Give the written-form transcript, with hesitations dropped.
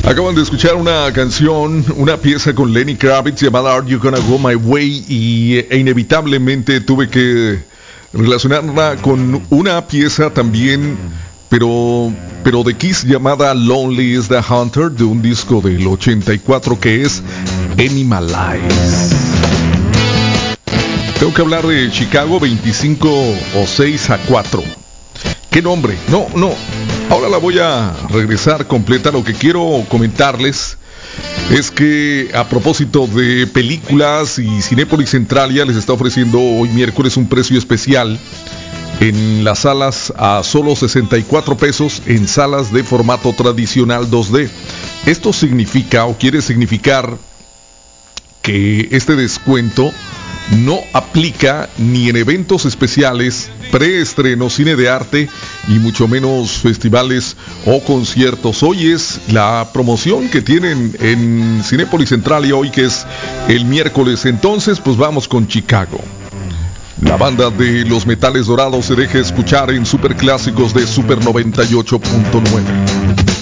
Acaban de escuchar una canción, una pieza con Lenny Kravitz llamada Are You Gonna Go My Way e inevitablemente tuve que relacionarla con una pieza también, pero de Kiss llamada Lonely is the Hunter, de un disco del 84 que es Animalize. Tengo que hablar de Chicago 25-6-4. ¿Qué nombre? No. Ahora la voy a regresar completa. Lo que quiero comentarles es que a propósito de películas y Cinépolis Centralia les está ofreciendo hoy miércoles un precio especial en las salas a solo 64 pesos en salas de formato tradicional 2D. Esto significa o quiere significar que este descuento no aplica ni en eventos especiales, preestreno, cine de arte y mucho menos festivales o conciertos. Hoy es la promoción que tienen en Cinépolis Centralia, hoy que es el miércoles. Entonces, pues vamos con Chicago. La banda de Los Metales Dorados se deja escuchar en Superclásicos de Super 98.9.